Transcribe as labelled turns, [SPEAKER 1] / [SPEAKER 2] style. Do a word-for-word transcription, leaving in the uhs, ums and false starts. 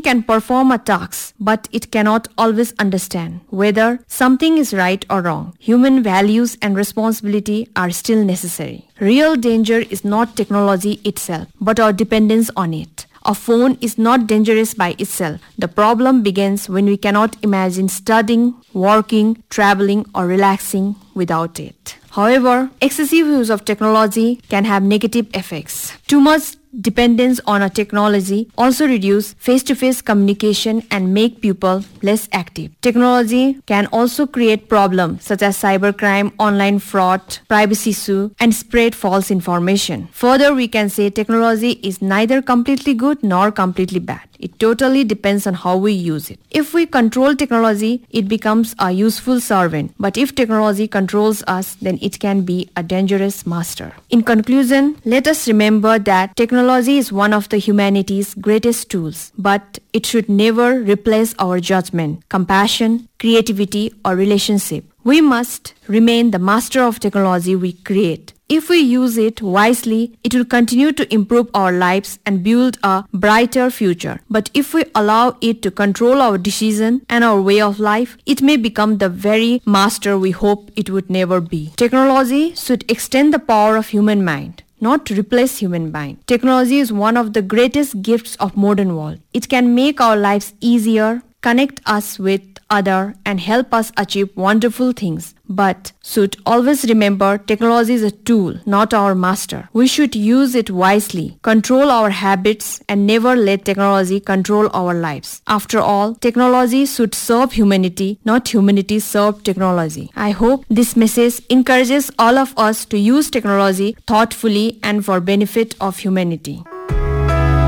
[SPEAKER 1] can perform a task, but it cannot always understand whether something is right or wrong. Human values and responsibility are still necessary. Real danger is not technology itself, but our dependence on it. A phone is not dangerous by itself. The problem begins when we cannot imagine studying, working, traveling, or relaxing without it. However, excessive use of technology can have negative effects. Too much dependence on a technology also reduce face-to-face communication and make people less active. Technology can also create problems such as cybercrime, online fraud, privacy issue, and spread false information. Further, we can say technology is neither completely good nor completely bad. It totally depends on how we use it. If we control technology, it becomes a useful servant. But if technology controls us, then it can be a dangerous master. In conclusion, let us remember that technology is one of the humanity's greatest tools, but it should never replace our judgment, compassion, creativity, or relationship. We must remain the master of technology we create. If we use it wisely, it will continue to improve our lives and build a brighter future. But if we allow it to control our decision and our way of life, it may become the very master we hope it would never be. Technology should extend the power of human mind, not replace human mind. Technology is one of the greatest gifts of modern world. It can make our lives easier, connect us with others, and help us achieve wonderful things. But should always remember technology is a tool, not our master. We should use it wisely, control our habits, and never let technology control our lives. After all, technology should serve humanity, not humanity serve technology. I hope this message encourages all of us to use technology thoughtfully and for benefit of humanity.